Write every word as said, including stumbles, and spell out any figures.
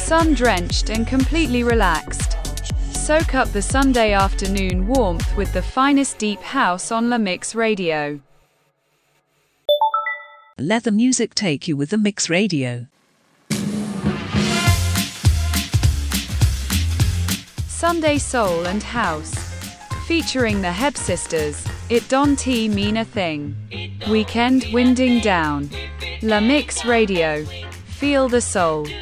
sun-drenched and completely relaxed. Soak up the Sunday afternoon warmth with the finest deep house on La Mix Radio. Let the music take you with the Mix Radio. Sunday Soul and House. Featuring the Heb Sisters, It Don't Mean a Thing. Weekend winding down. La Mix Radio. Feel the soul.